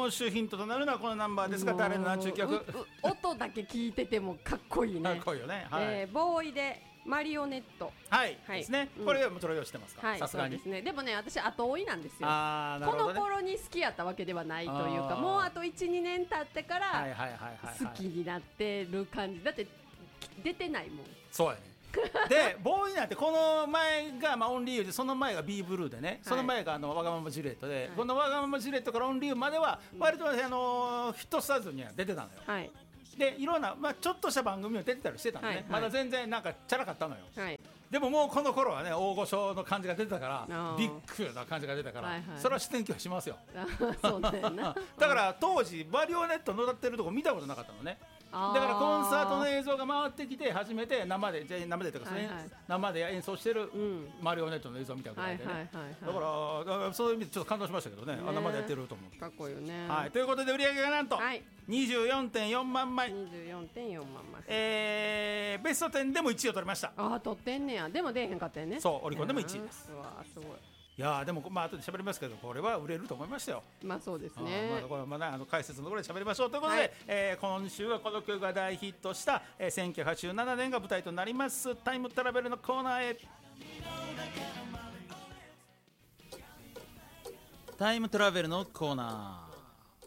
押収ヒントとなるのはこのナンバーですが、誰の何中曲。 音だけ聞いててもかっこいいね。 かっこいいよね。はい。 ボーイでマリオネット。 はい。ですね。これはもちろん知ってますか。さすがに。 そうですね。でもね、私後追いなんですよ。 なるほどね。 この頃に好きやったわけではないというか、もうあと1、2年経ってから好きになってる感じ。だって出てないもん。 そうやね。でボーイなんてこの前がオンリーユーで、その前が B ブルーでね、その前がわがままジュレットで、このわがままジュレットからオンリーユーまでは割とヒットスターズには出てたのよ。 はい。 でいろんな、ちょっとした番組を出てたりしてたのね、まだ全然なんかチャラかったのよ。 はい。 でももうこの頃はね、大御所の感じが出てたから、ビッグな感じが出てたから、それは出演拒否しますよ。 そうだよな。 だから当時マリオネット乗ってるとこ見たことなかったのね。だからコンサートの映像が回ってきて初めて生でというか、生で演奏してるマリオネットの映像を見たぐらいでね。だからそういう意味でちょっと感動しましたけどね、生でやってると思って。 かっこいいよね。 はい、ということで売り上げがなんと 24.4 万枚。 24.4万枚。 ベスト10でも1位を取りました。 取ってんねや。でも出えへんかったよね。 そう、オリコンでも1位です。 うわ、すごい。 いやでも後で喋りますけど、これは売れると思いましたよ。 そうですね。 これ解説のところで喋りましょうということで、今週はこの曲が大ヒットした、1987年が舞台となりますタイムトラベルのコーナーへ。タイムトラベルのコーナ